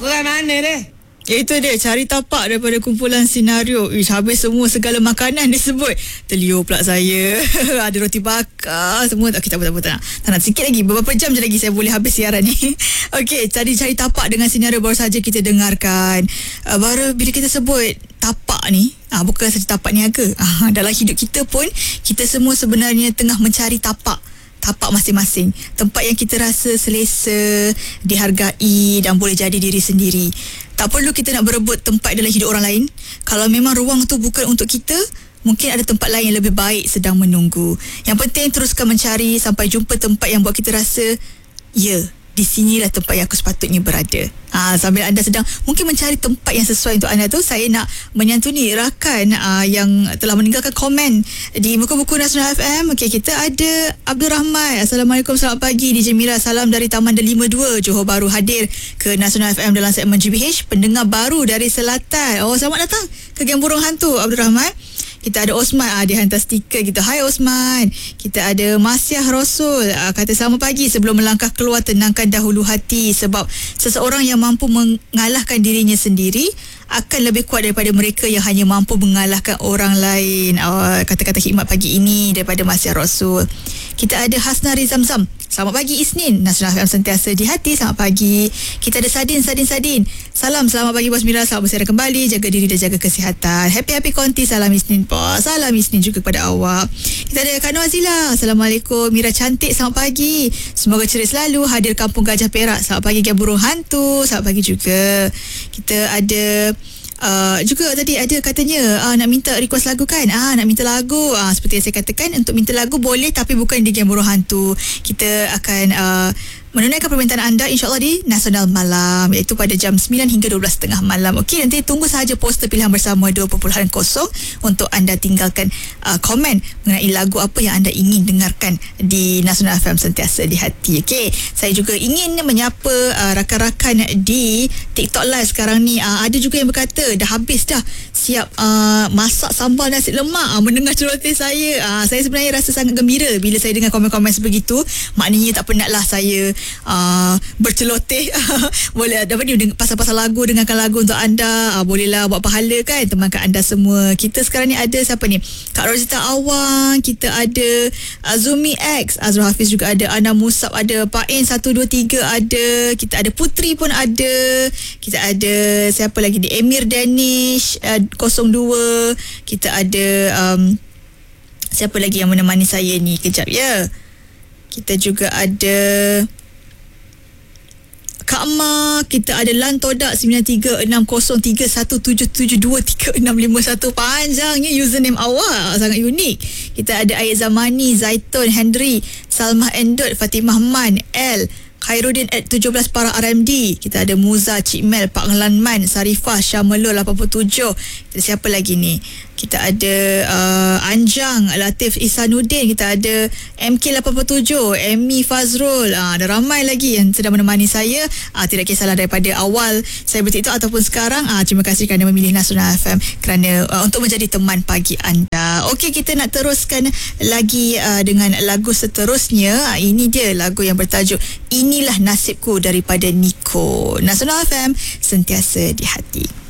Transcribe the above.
Korang mana deh? Itu dia, cari tapak daripada kumpulan senario. Habis semua segala makanan disebut. Terliur pula saya. Ada roti bakar semua. Okay, tak apa. Tak nak sikit lagi. Beberapa jam je lagi saya boleh habis siaran ni. Okey, cari tapak dengan senario baru saja kita dengarkan. Baru bila kita sebut tapak ni, bukan saja tapak niaga. Dalam hidup kita pun, kita semua sebenarnya tengah mencari tapak masing-masing, tempat yang kita rasa selesa, dihargai dan boleh jadi diri sendiri. Tak perlu kita nak berebut tempat dalam hidup orang lain. Kalau memang ruang tu bukan untuk kita, mungkin ada tempat lain yang lebih baik sedang menunggu. Yang penting teruskan mencari sampai jumpa tempat yang buat kita rasa, ya, di sinilah tempat yang aku sepatutnya berada. Sambil anda sedang mungkin mencari tempat yang sesuai untuk anda tu, saya nak menyantuni rakan yang telah meninggalkan komen di muka buku Nasional FM. Okey, kita ada Abdul Rahman. Assalamualaikum, selamat pagi DJ Mira. Salam dari Taman Delima 2 Johor Bahru, hadir ke Nasional FM dalam segmen GBH, pendengar baru dari Selatan. Selamat datang ke Geng Burung Hantu Abdul Rahman. Kita ada Osman, dia hantar stiker gitu. Hai Osman. Kita ada Masyah Rasul, kata selamat pagi, sebelum melangkah keluar tenangkan dahulu hati, sebab seseorang yang mampu mengalahkan dirinya sendiri akan lebih kuat daripada mereka yang hanya mampu mengalahkan orang lain. Kata-kata hikmat pagi ini daripada Masyah Rasul. Kita ada Hasnari Zamzam. Selamat pagi Isnin, Nasional FM sentiasa di hati. Selamat pagi. Kita ada Sadin. Salam, selamat pagi Bos Mira. Selamat bersiaran kembali. Jaga diri dan jaga kesihatan. Happy konti. Salam Isnin Bos. Salam Isnin juga kepada awak. Kita ada Kak Noazila. Assalamualaikum Mira cantik. Selamat pagi. Semoga ceria selalu. Hadir Kampung Gajah Perak. Selamat pagi Geng Burung Hantu. Selamat pagi juga. Kita ada juga tadi ada katanya nak minta request lagu kan. Nak minta lagu, seperti yang saya katakan, untuk minta lagu boleh, tapi bukan di Geng Burung Hantu. Kita akan menunaikan permintaan anda insyaAllah di Nasional Malam, iaitu pada jam 9 hingga 12.30 malam. Okey, nanti tunggu sahaja poster pilihan bersama 2.0 untuk anda tinggalkan komen mengenai lagu apa yang anda ingin dengarkan di Nasional FM sentiasa di hati. Okey, saya juga ingin menyapa rakan-rakan di TikTok Live sekarang ni. Ada juga yang berkata dah habis dah, siap masak sambal nasi lemak. Mendengar celoteh saya, saya sebenarnya rasa sangat gembira bila saya dengar komen-komen sebegitu. Maknanya tak penatlah saya berceloteh. Boleh dapat ni pasal-pasal lagu, dengarkan lagu untuk anda. Bolehlah buat pahala kan, temankan anda semua. Kita sekarang ni ada siapa ni, Kak Rozita Awang, kita ada Zumi X, Azrul Hafiz juga ada, Ana Musab ada, Pak In 123 ada, kita ada Putri pun ada, kita ada siapa lagi ni, Emir Danish 02, kita ada siapa lagi yang menemani saya ni, kejap ya. Kita juga ada Kak Ma, kita ada Lantodak 93603177236551. Panjangnya username awak, sangat unik. Kita ada Ayat Zamani, Zaitun, Henry, Salmah Endot, Fatimah Man, L, Khairuddin at 17 para RMD. Kita ada Muza, Cik Mel, Pak Ngelanman, Sarifah, Syamelul 87. Kita siapa lagi ni? Kita ada Anjang, Latif Isanuddin. Kita ada MK87, Emmy Fazrul. Ada ramai lagi yang sedang menemani saya. Tidak kisahlah daripada awal saya ber-TikTok ataupun sekarang. Terima kasih kerana memilih Nasional FM kerana untuk menjadi teman pagi anda. Okey, kita nak teruskan lagi dengan lagu seterusnya. Ini dia lagu yang bertajuk Inilah Nasibku daripada Nico. Nasional FM sentiasa di hati.